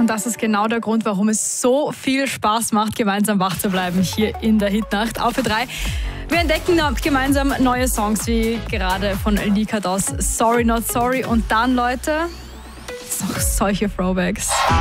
Und das ist genau der Grund, warum es so viel Spaß macht, gemeinsam wach zu bleiben hier in der Hitnacht. Auf für 3. Wir entdecken gemeinsam neue Songs, wie gerade von Lika Doss, Sorry Not Sorry. Und dann, Leute, noch solche Throwbacks.